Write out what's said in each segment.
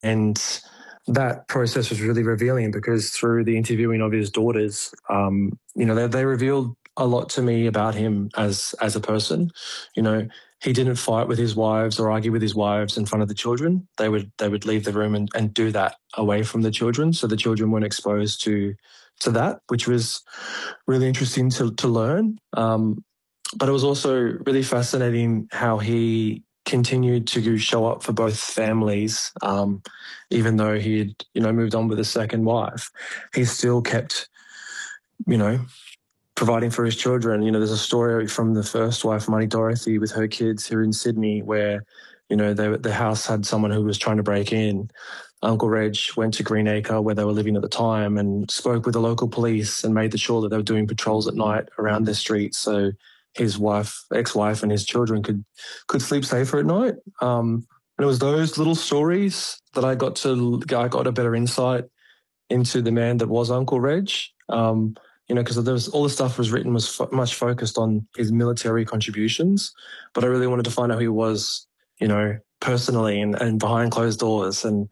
And that process was really revealing because through the interviewing of his daughters, they revealed a lot to me about him as a person. You know, he didn't fight with his wives or argue with his wives in front of the children. They would leave the room and do that away from the children, so the children weren't exposed to that, which was really interesting to learn. But it was also really fascinating how he continued to show up for both families, even though he had, moved on with a second wife. He still kept, providing for his children. There's a story from the first wife, Marnie Dorothy, with her kids here in Sydney, where, the house had someone who was trying to break in. Uncle Reg went to Greenacre, where they were living at the time, and spoke with the local police and made sure that they were doing patrols at night around their streets, so his ex-wife, and his children could sleep safer at night. And it was those little stories that I got a better insight into the man that was Uncle Reg. Because there was all the stuff was written was much focused on his military contributions, but I really wanted to find out who he was, personally and behind closed doors. And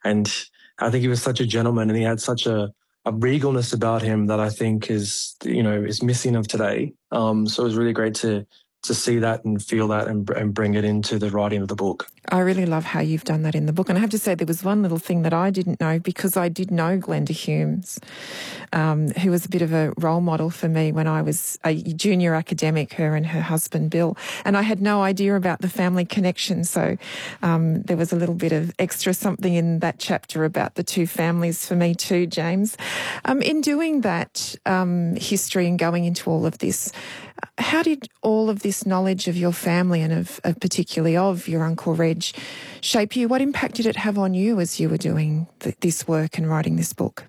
I think he was such a gentleman, and he had such a regalness about him that I think is missing of today. So it was really great to see that and feel that and bring it into the writing of the book. I really love how you've done that in the book. And I have to say there was one little thing that I didn't know, because I did know Glenda Humes, who was a bit of a role model for me when I was a junior academic, her and her husband, Bill. And I had no idea about the family connection. So there was a little bit of extra something in that chapter about the two families for me too, James. In doing that history and going into all of this, how did all of this knowledge of your family and of particularly of your Uncle Reg shape you? What impact did it have on you as you were doing this work and writing this book?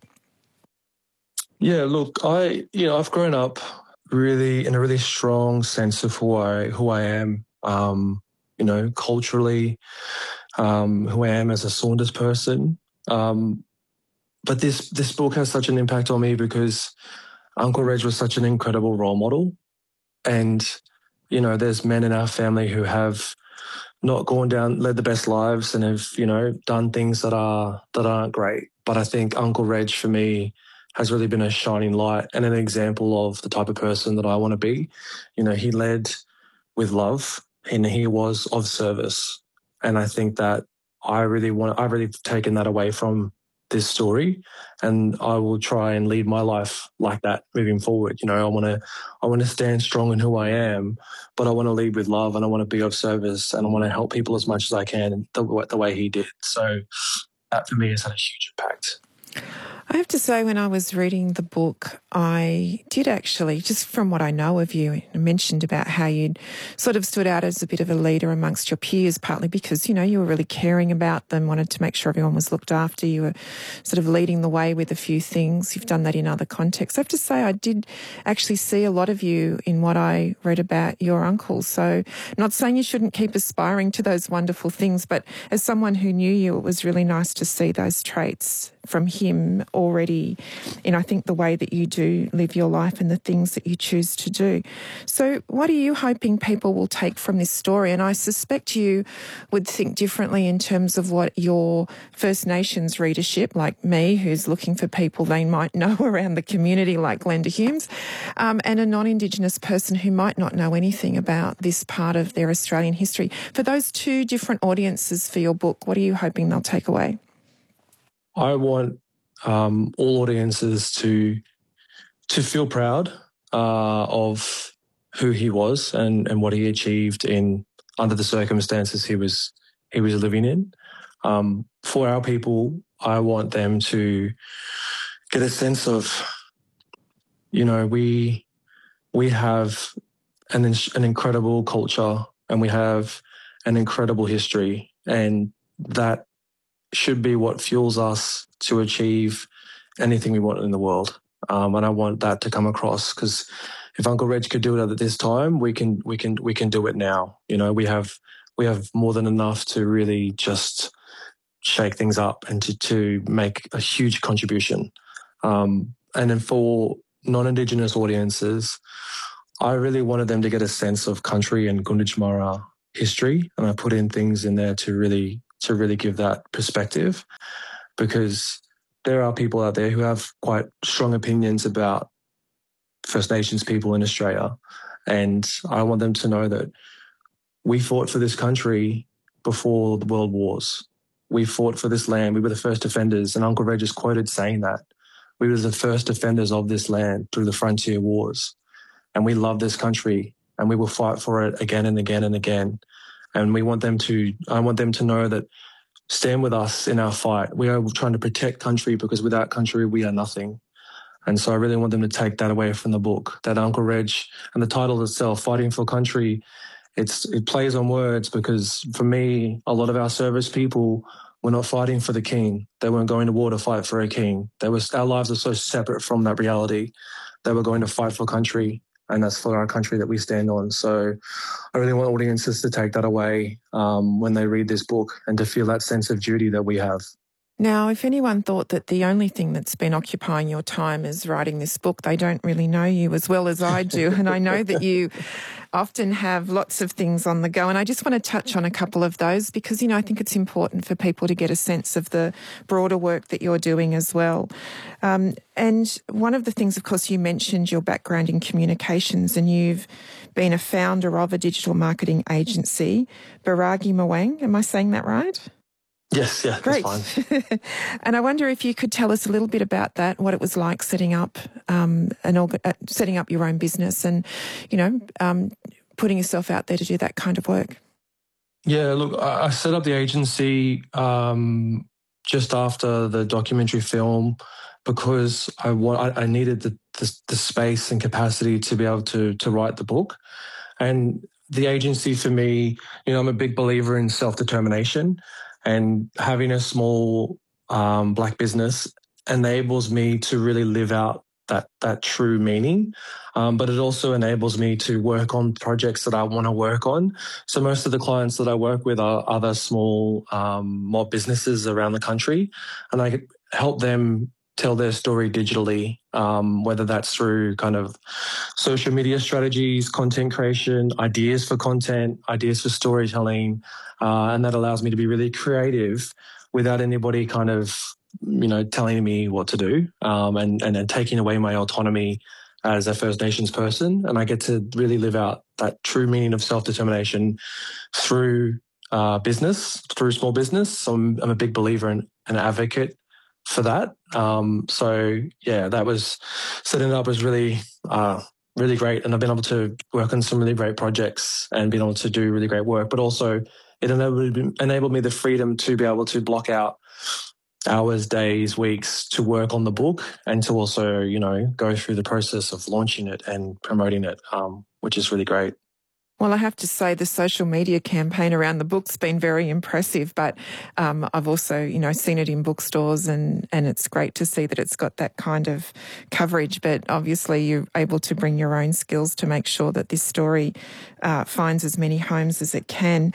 Yeah, look, I've grown up really in a really strong sense of who I am, culturally, who I am as a Saunders person. But this book has such an impact on me because Uncle Reg was such an incredible role model. And, there's men in our family who have not led the best lives and have, done things that aren't great. But I think Uncle Reg for me has really been a shining light and an example of the type of person that I want to be. He led with love and he was of service. And I think that I've really taken that away from this story, and I will try and lead my life like that moving forward. I want to stand strong in who I am, but I want to lead with love, and I want to be of service, and I want to help people as much as I can the way he did. So that for me has had a huge impact. I have to say, when I was reading the book, I did actually, just from what I know of you, I mentioned about how you'd sort of stood out as a bit of a leader amongst your peers, partly because, you were really caring about them, wanted to make sure everyone was looked after. You were sort of leading the way with a few things. You've done that in other contexts. I have to say, I did actually see a lot of you in what I read about your uncle. So not saying you shouldn't keep aspiring to those wonderful things, but as someone who knew you, it was really nice to see those traits from him already in, I think, the way that you do live your life and the things that you choose to do. So what are you hoping people will take from this story? And I suspect you would think differently in terms of what your First Nations readership, like me, who's looking for people they might know around the community, like Glenda Humes, and a non-Indigenous person who might not know anything about this part of their Australian history. For those two different audiences for your book, what are you hoping they'll take away? I want all audiences to feel proud of who he was and what he achieved under the circumstances he was living in. For our people, I want them to get a sense of, we have an incredible culture and we have an incredible history, and that should be what fuels us to achieve anything we want in the world. And I want that to come across, because if Uncle Reg could do it at this time, we can do it now. We have more than enough to really just shake things up and to make a huge contribution. And then for non-Indigenous audiences, I really wanted them to get a sense of country and Gunditjmara history, and I put in things in there to really to really give that perspective, because there are people out there who have quite strong opinions about First Nations people in Australia. And I want them to know that we fought for this country before the world wars. We fought for this land. We were the first defenders. And Uncle Reg is quoted saying that. We were the first defenders of this land through the frontier wars. And we love this country and we will fight for it again and again and again. And I want them to know that stand with us in our fight. We are trying to protect country, because without country, we are nothing. And so I really want them to take that away from the book, that Uncle Reg and the title itself, Fighting for Country, it plays on words, because for me, a lot of our service people were not fighting for the king. They weren't going to war to fight for a king. Our lives are so separate from that reality. They were going to fight for country, and that's for our country that we stand on. So I really want audiences to take that away when they read this book, and to feel that sense of duty that we have. Now, if anyone thought that the only thing that's been occupying your time is writing this book, they don't really know you as well as I do. And I know that you often have lots of things on the go. And I just want to touch on a couple of those because, I think it's important for people to get a sense of the broader work that you're doing as well. And one of the things, of course, you mentioned your background in communications, and you've been a founder of a digital marketing agency, Baragi Mawang. Am I saying that right? Yes, yeah, great. That's fine. And I wonder if you could tell us a little bit about that, what it was like setting up setting up your own business, and putting yourself out there to do that kind of work. Yeah, look, I set up the agency just after the documentary film, because I needed the space and capacity to be able to write the book. And the agency for me, I'm a big believer in self-determination. And having a small Black business enables me to really live out that true meaning. But it also enables me to work on projects that I want to work on. So most of the clients that I work with are other small mob businesses around the country, and I help them tell their story digitally, whether that's through kind of social media strategies, content creation, ideas for content, ideas for storytelling. And that allows me to be really creative without anybody kind of, telling me what to do, and taking away my autonomy as a First Nations person. And I get to really live out that true meaning of self-determination through business, through small business. So I'm a big believer and an advocate for that. So yeah, that was setting it up was really great. And I've been able to work on some really great projects and been able to do really great work, but also it enabled me the freedom to be able to block out hours, days, weeks to work on the book, and to also, go through the process of launching it and promoting it, which is really great. Well, I have to say the social media campaign around the book's been very impressive, but I've also, seen it in bookstores, and it's great to see that it's got that kind of coverage. But obviously you're able to bring your own skills to make sure that this story finds as many homes as it can.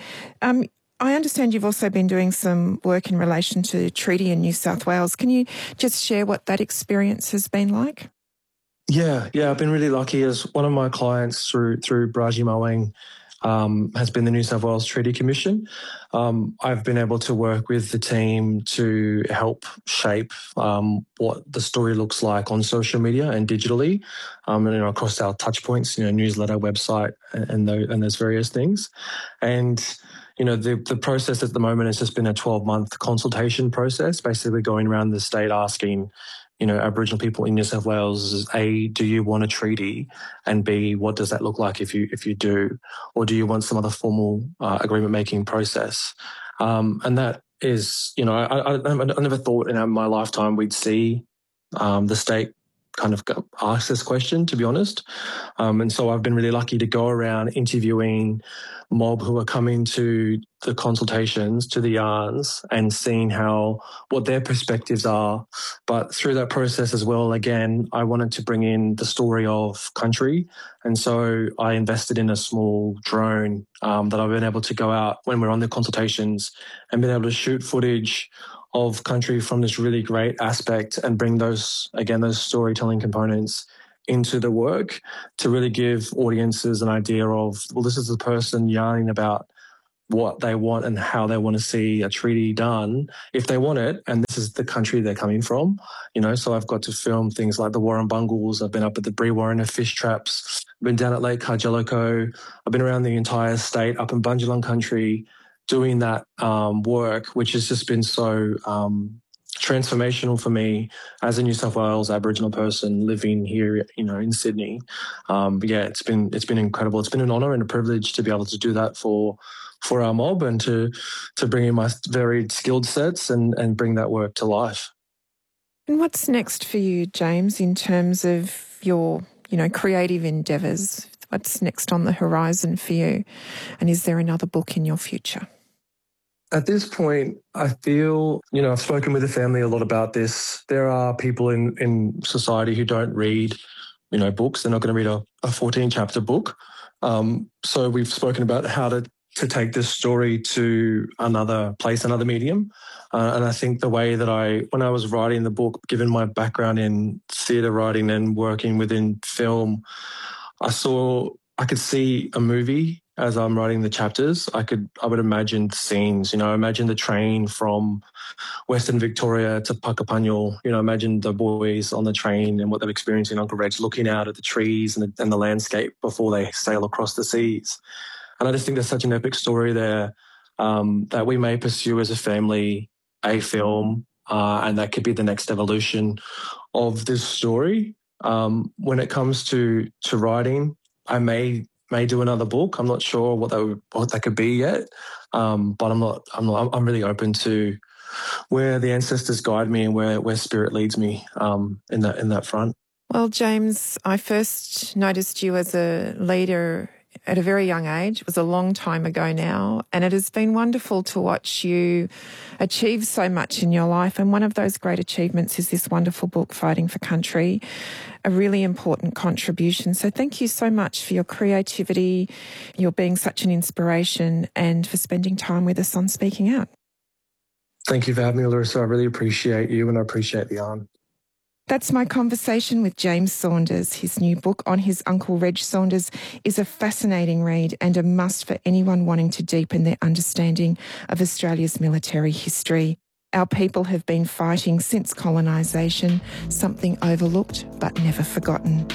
I understand you've also been doing some work in relation to treaty in New South Wales. Can you just share what that experience has been like? Yeah, I've been really lucky, as one of my clients through Baragi Mawang has been the New South Wales Treaty Commission. I've been able to work with the team to help shape what the story looks like on social media and digitally, and across our touch points, newsletter, website, and those various things. And the process at the moment has just been a 12-month consultation process, basically going around the state asking, Aboriginal people in New South Wales, A, do you want a treaty? And B, what does that look like if you do? Or do you want some other formal agreement-making process? And that is, I never thought in my lifetime we'd see the state kind of ask this question, to be honest. And so I've been really lucky to go around interviewing mob who are coming to the consultations, to the yarns, and seeing what their perspectives are. But through that process as well, again, I wanted to bring in the story of country. And so I invested in a small drone that I've been able to go out when we're on the consultations and been able to shoot footage of country from this really great aspect and bring those storytelling components into the work to really give audiences an idea of, well, this is the person yarning about what they want and how they want to see a treaty done, if they want it, and this is the country they're coming from, so I've got to film things like the Warrumbungles. I've been up at the Brewarrina fish traps. I've been down at Lake Cargellico. I've been around the entire state, up in Bundjalung country, doing that work, which has just been so transformational for me as a New South Wales Aboriginal person living here, in Sydney. It's been incredible. It's been an honour and a privilege to be able to do that for our mob and to bring in my very skilled sets and bring that work to life. And what's next for you, James, in terms of your, creative endeavours? What's next on the horizon for you? And is there another book in your future? At this point, I feel, I've spoken with the family a lot about this. There are people in society who don't read, books. They're not going to read a 14-chapter book. So we've spoken about how to take this story to another place, another medium. And I think the way that when I was writing the book, given my background in theatre writing and working within film, I could see a movie as I'm writing the chapters. I would imagine scenes, imagine the train from Western Victoria to Puckapunyal, imagine the boys on the train and what they're experiencing in Uncle Reg, looking out at the trees and the landscape before they sail across the seas. And I just think there's such an epic story there that we may pursue as a family a film, and that could be the next evolution of this story. When it comes to writing, I may do another book. I'm not sure what that could be yet, but I'm really open to where the ancestors guide me and where spirit leads me in that front. Well, James, I first noticed you as a leader at a very young age. It was a long time ago now, and it has been wonderful to watch you achieve so much in your life. And one of those great achievements is this wonderful book, Fighting for Country, a really important contribution. So thank you so much for your creativity, your being such an inspiration, and for spending time with us on Speaking Out. Thank you for having me, Larissa. I really appreciate you and I appreciate the yarn. That's my conversation with James Saunders. His new book on his Uncle Reg Saunders is a fascinating read and a must for anyone wanting to deepen their understanding of Australia's military history. Our people have been fighting since colonisation, something overlooked but never forgotten.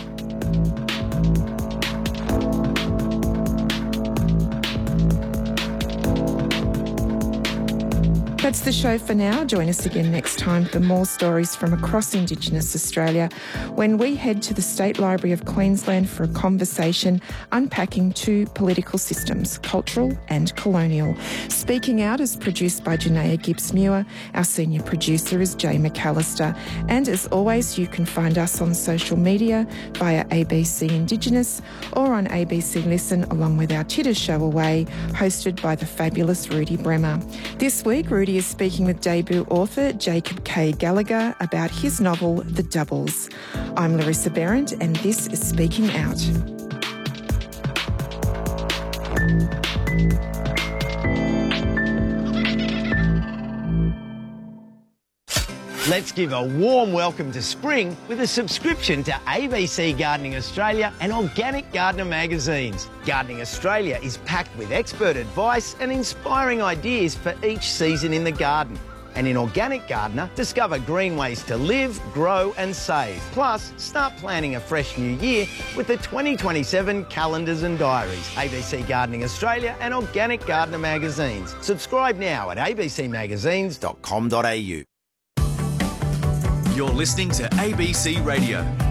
That's the show for now. Join us again next time for more stories from across Indigenous Australia when we head to the State Library of Queensland for a conversation unpacking two political systems, cultural and colonial. Speaking Out is produced by Janaea Gibbs-Muir. Our senior producer is Jay McAllister. And as always, you can find us on social media via ABC Indigenous or on ABC Listen, along with our Titter show Away, hosted by the fabulous Rudy Bremer. This week, Rudy is speaking with debut author Jacob K. Gallagher about his novel The Doubles. I'm Larissa Behrendt and this is Speaking Out. Let's give a warm welcome to spring with a subscription to ABC Gardening Australia and Organic Gardener magazines. Gardening Australia is packed with expert advice and inspiring ideas for each season in the garden. And in Organic Gardener, discover green ways to live, grow and save. Plus, start planning a fresh new year with the 2027 calendars and diaries. ABC Gardening Australia and Organic Gardener magazines. Subscribe now at abcmagazines.com.au. You're listening to ABC Radio.